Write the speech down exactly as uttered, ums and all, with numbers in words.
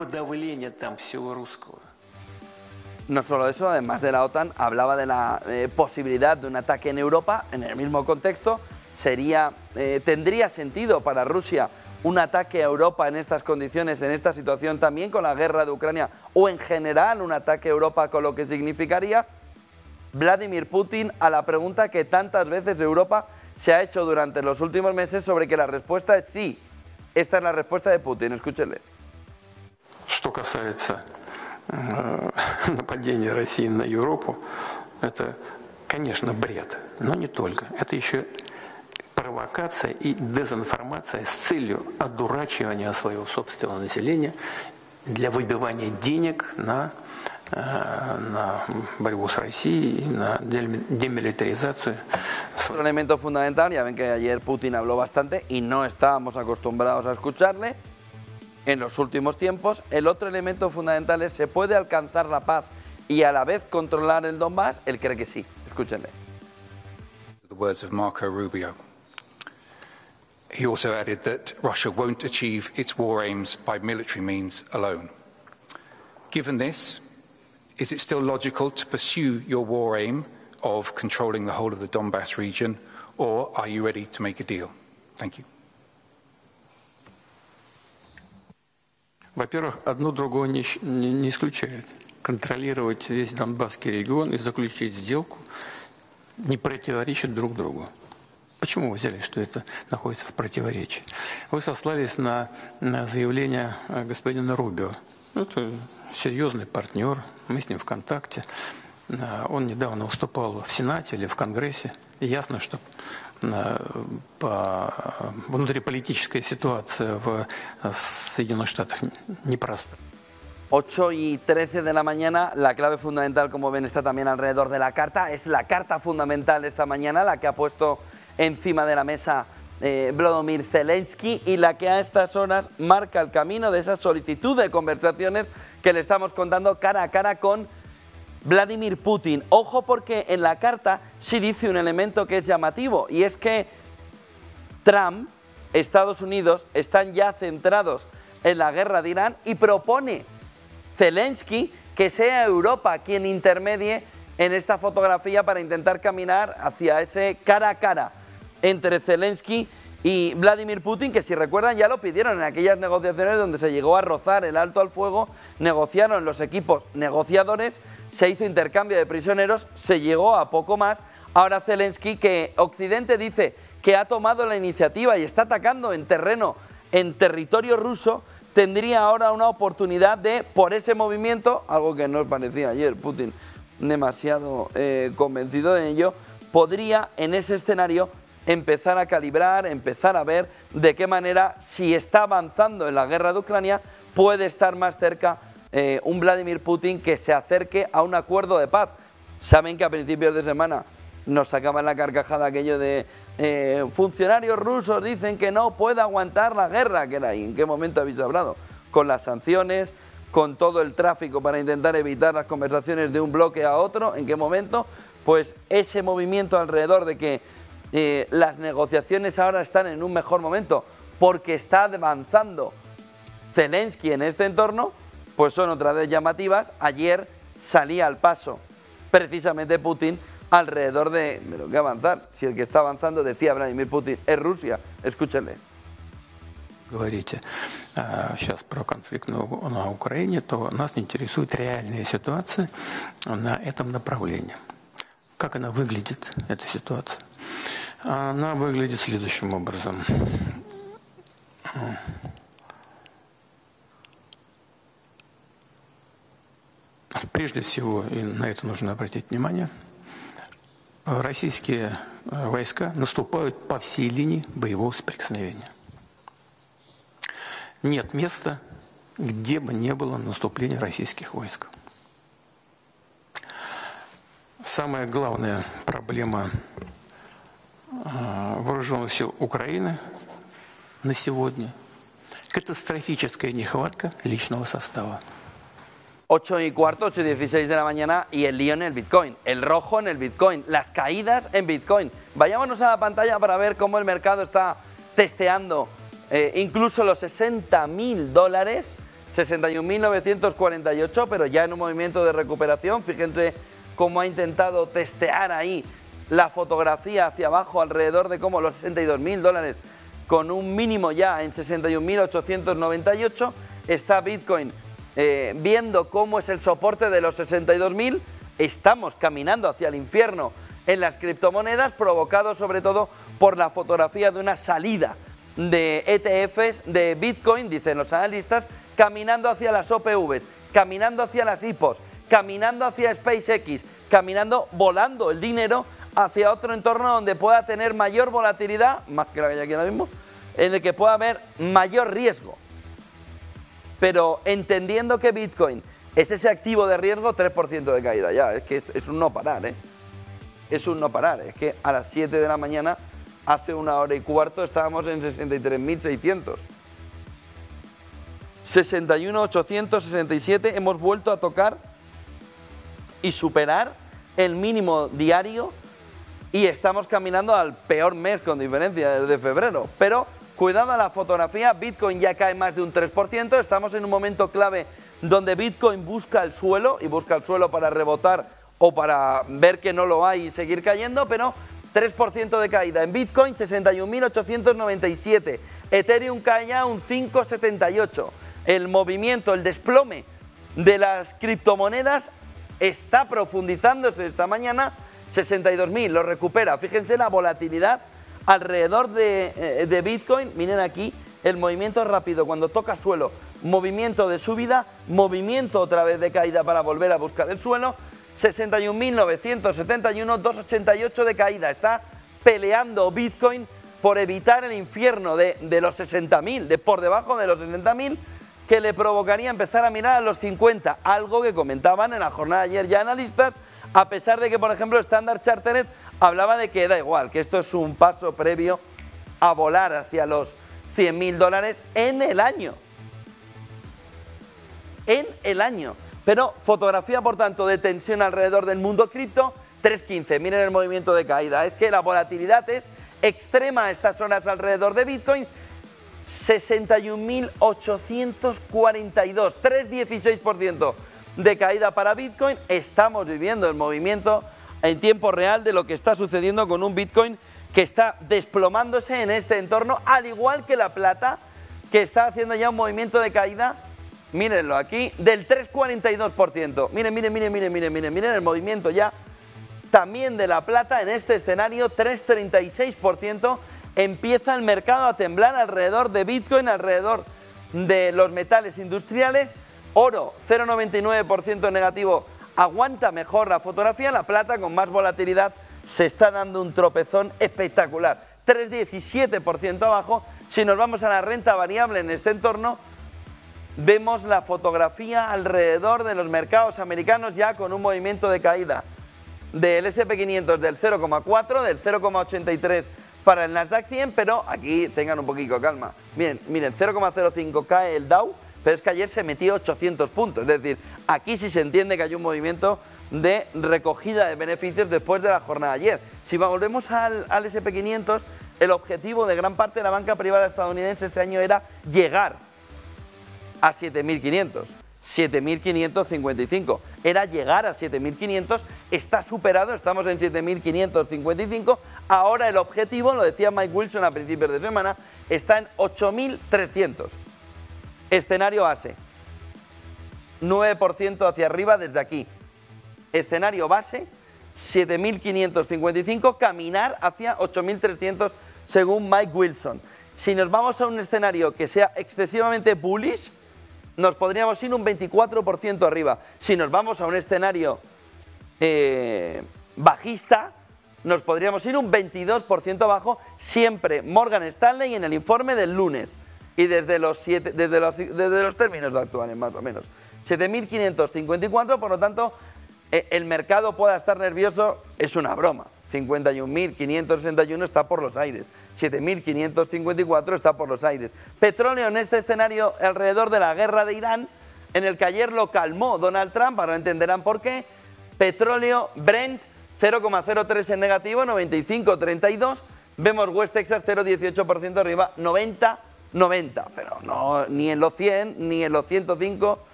Давление там всего русского. No solo eso, además de la OTAN, hablaba de la eh, posibilidad de un ataque en Europa, en el mismo contexto. Sería, eh, tendría sentido para Rusia un ataque a Europa en estas condiciones, en esta situación, también con la guerra de Ucrania, o en general un ataque a Europa, con lo que significaría. Vladimir Putin a la pregunta que tantas veces Europa se ha hecho durante los últimos meses sobre que la respuesta es sí. Esta es la respuesta de Putin, escúchenle. Что касается э, нападения России на Европу, это, конечно, бред, но не только. Это еще провокация и дезинформация с целью одурачивания своего собственного населения для выбивания денег на, э, на борьбу с Россией, на демилитаризацию. Otro elemento fundamental, ya ven que ayer Putin habló bastante y no estábamos acostumbrados a escucharle en los últimos tiempos. El otro elemento fundamental es: ¿se puede alcanzar la paz y a la vez controlar el Donbass? Él cree que sí. Escúchenle. The words of Marco Rubio. He also added that Russia won't achieve its war aims by military means alone. Given this, is it still logical to pursue your war aim of controlling the whole of the Donbass region, or are you ready to make a deal? Thank you. Во-первых, одно другое не, не, не исключает. Контролировать весь Донбасский регион и заключить сделку не противоречит друг другу. Почему вы взяли, что это находится в противоречии? Вы сослались на, на заявление господина Рубио. Это серьезный партнер, мы с ним в контакте. Он недавно выступал в Сенате или в Конгрессе. И ясно, что по внутриполитическая ситуация в Соединенных Штатах непроста. ocho y trece de la mañana, la clave fundamental, como ven, está también alrededor de la carta. Es la carta fundamental esta mañana, la que ha puesto encima de la mesa eh, Volodymyr Zelensky, y la que a estas horas marca el camino de esa solicitud de conversaciones que le estamos contando cara a cara con Vladimir Putin. Ojo, porque en la carta sí dice un elemento que es llamativo, y es que Trump, Estados Unidos, están ya centrados en la guerra de Irán, y propone Zelensky que sea Europa quien intermedie en esta fotografía para intentar caminar hacia ese cara a cara entre Zelensky y Vladimir Putin, que si recuerdan ya lo pidieron en aquellas negociaciones donde se llegó a rozar el alto al fuego, negociaron los equipos negociadores, se hizo intercambio de prisioneros, se llegó a poco más. Ahora Zelensky, que Occidente dice que ha tomado la iniciativa y está atacando en terreno, en territorio ruso, tendría ahora una oportunidad de, por ese movimiento, algo que no parecía ayer Putin demasiado eh, convencido de ello, podría en ese escenario empezar a calibrar, empezar a ver de qué manera, si está avanzando en la guerra de Ucrania, puede estar más cerca eh, un Vladimir Putin que se acerque a un acuerdo de paz. Saben que a principios de semana nos sacaban la carcajada aquello de eh, funcionarios rusos dicen que no puede aguantar la guerra, que era ahí. ¿En qué momento habéis hablado? Con las sanciones, con todo el tráfico para intentar evitar las conversaciones de un bloque a otro. ¿En qué momento? Pues ese movimiento alrededor de que eh, las negociaciones ahora están en un mejor momento porque está avanzando Zelensky en este entorno, pues son otra vez llamativas. Ayer salía al paso precisamente Putin alrededor de, de lo que avanzar. Si el que está avanzando, decía Vladimir Putin, es Rusia. Escúchenle. Говорите а, сейчас про конфликт на, на Украине, то нас интересует реальная ситуация на этом направлении. Как она выглядит, эта ситуация? Она выглядит следующим образом. Прежде всего, и на это нужно обратить внимание, российские войска наступают по всей линии боевого соприкосновения. Нет места, где бы не было наступления российских войск. Самая главная проблема вооруженных сил Украины на сегодня – катастрофическая нехватка личного состава. ocho y cuarto, ocho y dieciséis de la mañana, y el lío en el Bitcoin, el rojo en el Bitcoin, las caídas en Bitcoin. Vayámonos a la pantalla para ver cómo el mercado está testeando eh, incluso los sesenta mil dólares sesenta y un mil novecientos cuarenta y ocho, pero ya en un movimiento de recuperación. Fíjense cómo ha intentado testear ahí la fotografía hacia abajo alrededor de como los sesenta y dos mil dólares, con un mínimo ya en sesenta y un mil ochocientos noventa y ocho. Está Bitcoin eh, viendo cómo es el soporte de los sesenta y dos mil. Estamos caminando hacia el infierno en las criptomonedas, provocado sobre todo por la fotografía de una salida de E T Fs de Bitcoin, dicen los analistas, caminando hacia las O P Vs, caminando hacia las I P Os, caminando hacia SpaceX, caminando, volando el dinero hacia otro entorno donde pueda tener mayor volatilidad, más que la que hay aquí ahora mismo, en el que pueda haber mayor riesgo. Pero entendiendo que Bitcoin es ese activo de riesgo, tres por ciento de caída ya, es que es, es un no parar, ¿eh? Es un no parar, es que a las siete de la mañana, hace una hora y cuarto, estábamos en sesenta y tres mil seiscientos. sesenta y uno mil ochocientos sesenta y siete, hemos vuelto a tocar y superar el mínimo diario y estamos caminando al peor mes con diferencia desde febrero. Pero cuidado a la fotografía, Bitcoin ya cae más de un tres por ciento, estamos en un momento clave donde Bitcoin busca el suelo y busca el suelo para rebotar o para ver que no lo hay y seguir cayendo, pero tres por ciento de caída en Bitcoin, sesenta y un mil ochocientos noventa y siete, Ethereum cae ya un cinco coma setenta y ocho, el movimiento, el desplome de las criptomonedas está profundizándose esta mañana, sesenta y dos mil, lo recupera. Fíjense la volatilidad alrededor de, de Bitcoin. Miren aquí el movimiento rápido cuando toca suelo, movimiento de subida, movimiento otra vez de caída para volver a buscar el suelo. sesenta y un mil novecientos setenta y uno, doscientos ochenta y ocho de caída. Está peleando Bitcoin por evitar el infierno de, de los sesenta mil, de por debajo de los sesenta mil, que le provocaría empezar a mirar a los cincuenta, algo que comentaban en la jornada de ayer ya analistas, a pesar de que, por ejemplo, Standard Chartered hablaba de que da igual, que esto es un paso previo a volar hacia los cien mil dólares en el año. En el año. Pero fotografía, por tanto, de tensión alrededor del mundo cripto, tres quince. Miren el movimiento de caída. Es que la volatilidad es extrema a estas horas alrededor de Bitcoin. sesenta y un mil ochocientos cuarenta y dos, tres coma dieciséis por ciento de caída para Bitcoin. Estamos viviendo el movimiento en tiempo real de lo que está sucediendo con un Bitcoin que está desplomándose en este entorno, al igual que la plata, que está haciendo ya un movimiento de caída, mírenlo aquí, del tres coma cuarenta y dos por ciento. Miren, miren, miren, miren, miren, miren, miren el movimiento ya también de la plata en este escenario, tres coma treinta y seis por ciento. Empieza el mercado a temblar alrededor de Bitcoin, alrededor de los metales industriales. Oro, cero coma noventa y nueve por ciento negativo, aguanta mejor la fotografía. La plata, con más volatilidad, se está dando un tropezón espectacular, tres coma diecisiete por ciento abajo. Si nos vamos a la renta variable en este entorno, vemos la fotografía alrededor de los mercados americanos ya con un movimiento de caída del ese and pe quinientos del cero coma cuatro, del cero coma ochenta y tres para el Nasdaq cien, pero aquí tengan un poquito de calma. Miren, miren, cero coma cero cinco cae el Dow, pero es que ayer se metió ochocientos puntos, es decir, aquí sí se entiende que hay un movimiento de recogida de beneficios después de la jornada de ayer. Si volvemos al, al ese and pe quinientos, el objetivo de gran parte de la banca privada estadounidense este año era llegar a siete mil quinientos, siete mil quinientos cincuenta y cinco, era llegar a siete mil quinientos, está superado, estamos en siete mil quinientos cincuenta y cinco, ahora el objetivo, lo decía Mike Wilson a principios de semana, está en ocho mil trescientos, escenario base, nueve por ciento hacia arriba desde aquí, escenario base, siete mil quinientos cincuenta y cinco, caminar hacia ocho mil trescientos según Mike Wilson. Si nos vamos a un escenario que sea excesivamente bullish, nos podríamos ir un veinticuatro por ciento arriba. Si nos vamos a un escenario eh, bajista, nos podríamos ir un veintidós por ciento abajo, siempre Morgan Stanley en el informe del lunes. Y desde los, siete, desde los, desde los términos actuales, más o menos. siete mil quinientos cincuenta y cuatro, por lo tanto, eh, el mercado pueda estar nervioso, es una broma. cincuenta y un mil quinientos sesenta y uno está por los aires, siete mil quinientos cincuenta y cuatro está por los aires. Petróleo en este escenario alrededor de la guerra de Irán, en el que ayer lo calmó Donald Trump, ahora entenderán por qué. Petróleo Brent cero coma cero tres en negativo, noventa y cinco coma treinta y dos. Vemos West Texas cero coma dieciocho por ciento arriba, noventa noventa, pero no, ni en los cien, ni en los ciento cinco,